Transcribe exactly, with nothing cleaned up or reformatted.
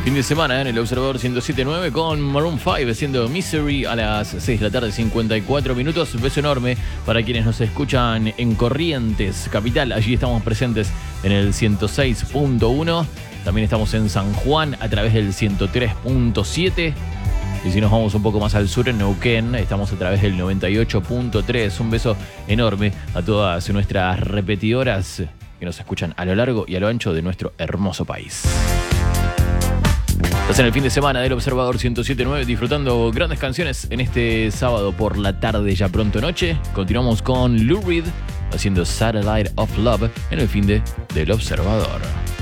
Fin de semana en el Observador ciento siete punto nueve con Maroon cinco haciendo Misery a las seis de la tarde, cincuenta y cuatro minutos. Un beso enorme para quienes nos escuchan en Corrientes, capital. Allí estamos presentes en el ciento seis punto uno. También estamos en San Juan a través del ciento tres punto siete. Y si nos vamos un poco más al sur, en Neuquén, estamos a través del noventa y ocho punto tres. Un beso enorme a todas nuestras repetidoras que nos escuchan a lo largo y a lo ancho de nuestro hermoso país. Estás en el fin de semana del Observador ciento siete punto nueve disfrutando grandes canciones en este sábado por la tarde, ya pronto noche. Continuamos con Lou Reed haciendo Satellite of Love en el fin de del Observador.